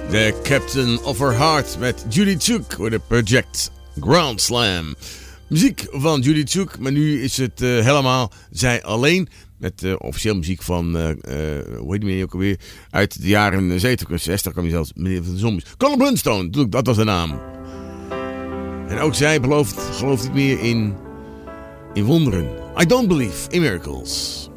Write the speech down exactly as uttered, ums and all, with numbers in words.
The Captain of Her Heart met Judy Tjuk voor de Project Grand Slam. Muziek van Judy Tjuk, maar nu is het uh, helemaal zij alleen. Met uh, officieel muziek van, uh, uh, hoe heet die meneer ook alweer? Uit de jaren zeventig, zestig kwam je zelfs, meneer van de Zombies. Colin Blunstone, dat was de naam. En ook zij belooft, gelooft niet meer in, in wonderen. I don't believe in miracles.